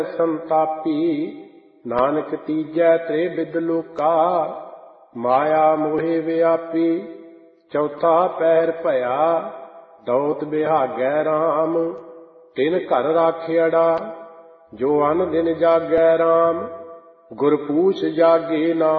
ਸੰਤਾਪੀ ਨਾਨਕ ਤੀਜੈ ਤ੍ਰੇ ਬਿਦ ਲੋਕਾ ਮਾਇਆ ਮੋਹਿ ਵਿਆਪੀ। ਚੌਥਾ ਪਹਿਰ ਭਇਆ ਦੌਤ ਬਿਹਾਗੈ ਰਾਮ ਤਿਨ ਘਰ ਰਾਖਿਆੜਾ ਜੋ ਅਨ ਦਿਨ ਜਾਗੈ ਰਾਮ। ਗੁਰ ਪੂਛ ਜਾਗੇ ਨਾਮ